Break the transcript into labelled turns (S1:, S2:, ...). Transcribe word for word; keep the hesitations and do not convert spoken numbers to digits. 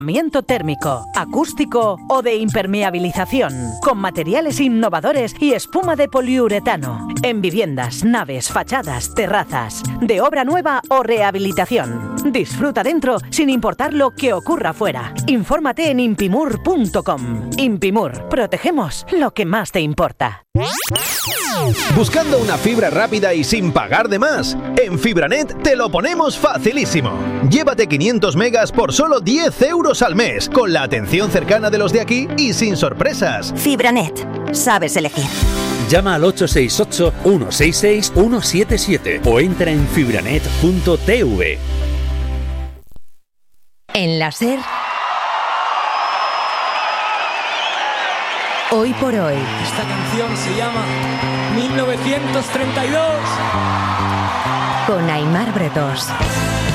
S1: Aislamiento térmico, acústico o de impermeabilización, con materiales innovadores y espuma de poliuretano, en viviendas, naves, fachadas, terrazas, de obra nueva o rehabilitación. Disfruta dentro sin importar lo que ocurra fuera. Infórmate en impimur punto com. Impimur, protegemos lo que más te importa.
S2: ¿Buscando una fibra rápida y sin pagar de más? En Fibranet te lo ponemos facilísimo. Llévate quinientos megas por solo diez euros al mes, con la atención cercana de los de aquí y sin sorpresas.
S3: Fibranet, sabes elegir.
S4: Llama al ocho seis ocho, uno seis seis, uno siete siete o entra en fibranet punto t v.
S3: En la SER, hoy por hoy.
S5: Esta canción se llama mil novecientos treinta y dos.
S3: Con Aimar Bretós.